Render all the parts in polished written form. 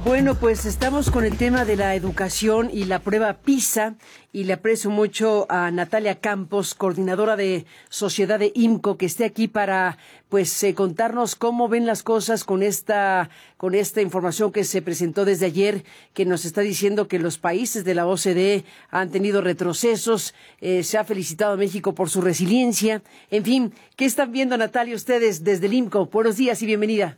Bueno, pues estamos con el tema de la educación y la prueba PISA y le aprecio mucho a Natalia Campos, coordinadora de Sociedad de IMCO, que esté aquí para contarnos cómo ven las cosas con esta información que se presentó desde ayer, que nos está diciendo que los países de la OCDE han tenido retrocesos. Se ha felicitado a México por su resiliencia. En fin, ¿qué están viendo, Natalia, ustedes desde el IMCO? Buenos días y bienvenida.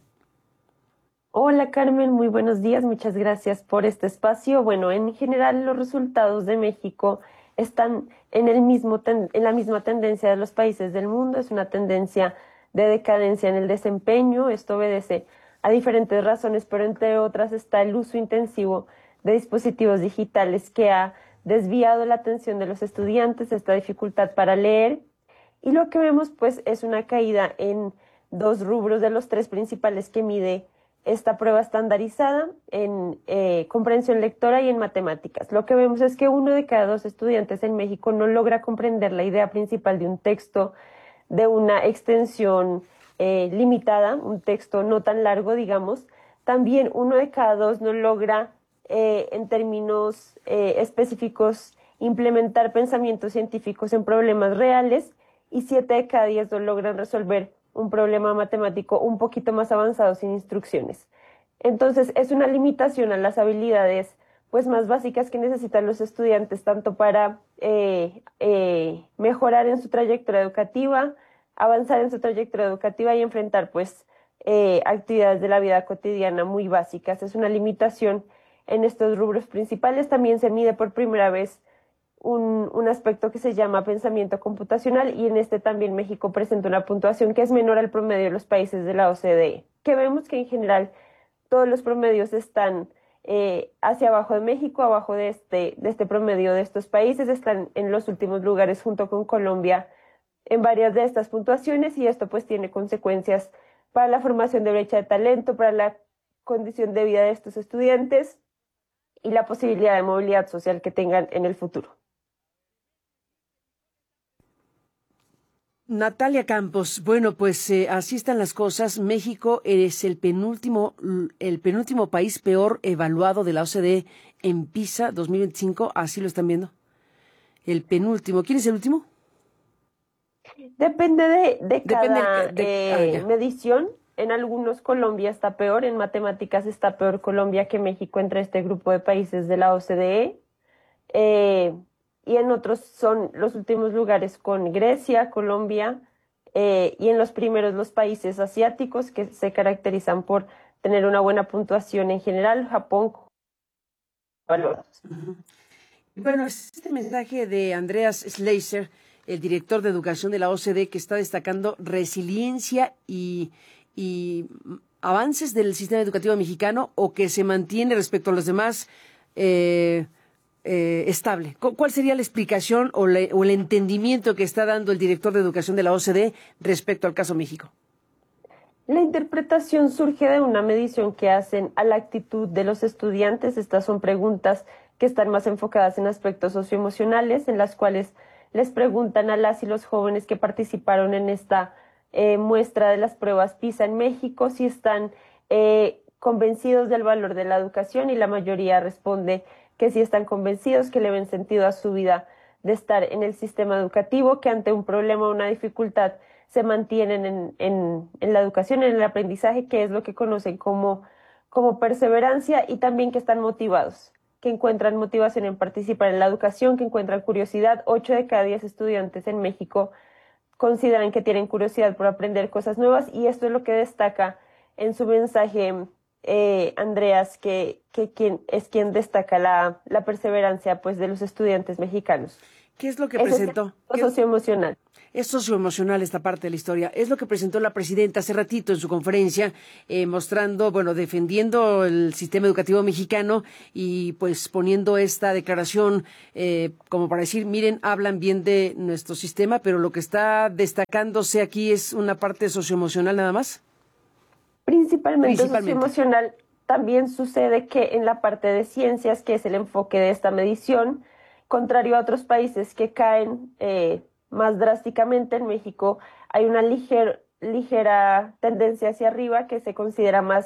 Hola Carmen, muy buenos días, muchas gracias por este espacio. Bueno, en general los resultados de México están en la misma tendencia de los países del mundo, es una tendencia de decadencia en el desempeño. Esto obedece a diferentes razones, pero entre otras está el uso intensivo de dispositivos digitales que ha desviado la atención de los estudiantes, esta dificultad para leer, y lo que vemos pues es una caída en dos rubros de los tres principales que mide esta prueba estandarizada, en comprensión lectora y en matemáticas. Lo que vemos es que 1 de cada 2 estudiantes en México no logra comprender la idea principal de un texto de una extensión limitada, un texto no tan largo, digamos. También 1 de cada 2 no logra, en términos específicos, implementar pensamientos científicos en problemas reales, y 7 de cada 10 no logran resolver un problema matemático un poquito más avanzado sin instrucciones. Entonces, es una limitación a las habilidades pues más básicas que necesitan los estudiantes, tanto para mejorar en su trayectoria educativa, avanzar en su trayectoria educativa y enfrentar pues actividades de la vida cotidiana muy básicas. Es una limitación en estos rubros principales. También se mide por primera vez un aspecto que se llama pensamiento computacional, y en este también México presenta una puntuación que es menor al promedio de los países de la OCDE, que vemos que en general todos los promedios están hacia abajo de México, abajo de este promedio de estos países, están en los últimos lugares junto con Colombia en varias de estas puntuaciones, y esto pues tiene consecuencias para la formación de brecha de talento, para la condición de vida de estos estudiantes y la posibilidad de movilidad social que tengan en el futuro. Natalia Campos, bueno, pues así están las cosas. México es el penúltimo país peor evaluado de la OCDE en PISA 2025, así lo están viendo. El penúltimo. ¿Quién es el último? Depende de cada ya. medición. En algunos Colombia está peor, en matemáticas está peor Colombia que México entre este grupo de países de la OCDE. Y en otros son los últimos lugares con Grecia, Colombia, y en los primeros los países asiáticos, que se caracterizan por tener una buena puntuación en general, Japón. Bueno, este mensaje de Andreas Schleicher, el director de educación de la OCDE, que está destacando resiliencia y avances del sistema educativo mexicano, o que se mantiene respecto a los demás estable. ¿Cuál sería la explicación o el entendimiento que está dando el director de educación de la OCDE respecto al caso México? La interpretación surge de una medición que hacen a la actitud de los estudiantes. Estas son preguntas que están más enfocadas en aspectos socioemocionales, en las cuales les preguntan a las y los jóvenes que participaron en esta muestra de las pruebas PISA en México si están convencidos del valor de la educación, y la mayoría responde que sí están convencidos, que le ven sentido a su vida de estar en el sistema educativo, que ante un problema o una dificultad se mantienen en la educación, en el aprendizaje, que es lo que conocen como perseverancia, y también que están motivados, que encuentran motivación en participar en la educación, que encuentran curiosidad. 8 de cada 10 estudiantes en México consideran que tienen curiosidad por aprender cosas nuevas, y esto es lo que destaca en su mensaje Andreas, quien destaca la perseverancia pues de los estudiantes mexicanos. ¿Qué es lo que presentó? Es socioemocional. Es socioemocional esta parte de la historia. Es lo que presentó la presidenta hace ratito en su conferencia, mostrando, defendiendo el sistema educativo mexicano y pues poniendo esta declaración como para decir, miren, hablan bien de nuestro sistema, pero lo que está destacándose aquí es una parte socioemocional nada más. Principalmente socioemocional. También sucede que en la parte de ciencias, que es el enfoque de esta medición, contrario a otros países que caen más drásticamente, en México hay una ligera tendencia hacia arriba, que se considera más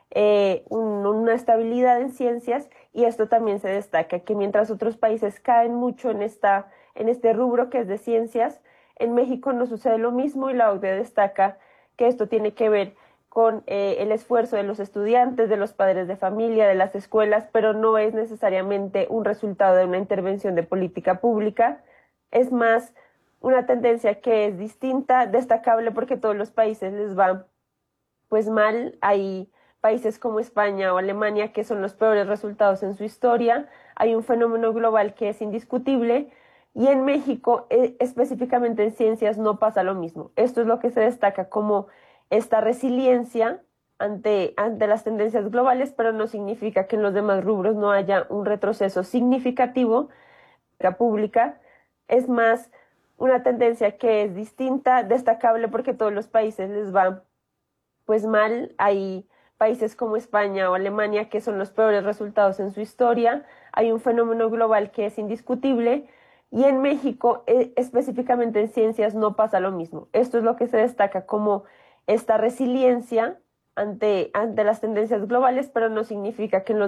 una estabilidad en ciencias, y esto también se destaca, que mientras otros países caen mucho en este rubro que es de ciencias, en México no sucede lo mismo, y la OCDE destaca que esto tiene que ver con el esfuerzo de los estudiantes, de los padres de familia, de las escuelas, pero no es necesariamente un resultado de una intervención de política pública. Es más una tendencia que es distinta, destacable porque todos los países les va pues mal. Hay países como España o Alemania que son los peores resultados en su historia. Hay un fenómeno global que es indiscutible, y en México, específicamente en ciencias, no pasa lo mismo. Esto es lo que se destaca como esta resiliencia ante las tendencias globales, pero no significa que en los demás rubros no haya un retroceso significativo. La pública es más una tendencia que es distinta, destacable porque todos los países les va pues mal. Hay países como España o Alemania que son los peores resultados en su historia. Hay un fenómeno global que es indiscutible, y en México, específicamente en ciencias, no pasa lo mismo. Esto es lo que se destaca como esta resiliencia ante las tendencias globales, pero no significa que en los